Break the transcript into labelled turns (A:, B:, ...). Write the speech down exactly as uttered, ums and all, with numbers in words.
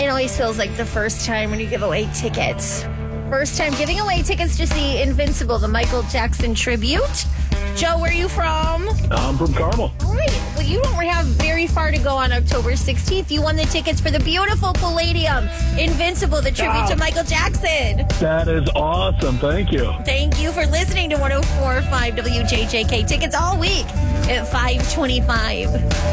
A: It always feels like the first time when you give away tickets. First time giving away tickets to see Invincible, the Michael Jackson tribute. Joe, where are you from?
B: I'm from Carmel.
A: All right. Well, you don't have very far to go on October sixteenth. You won the tickets for the beautiful Palladium, Invincible, the tribute
B: Oh.
A: to Michael Jackson.
B: That is awesome. Thank you.
A: Thank you for listening to one oh four point five W J J K. Tickets all week at five twenty-five.